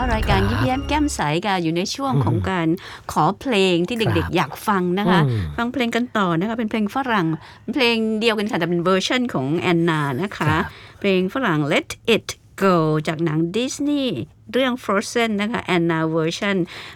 รายการยิ้มแย้มแก้มใสค่ะอยู่ในช่วงของการขอเพลงที่เด็กๆอยากฟังนะคะฟังเพลงกันต่อนะคะเป็นเพลงฝรั่งเพลงเดียวกันค่ะแต่เป็นเวอร์ชันของแอนนานะคะเพลงฝรั่ง Let It Go จากหนังดิสนีย์เรื่อง Frozen นะคะแอนนาเวอร์ชัน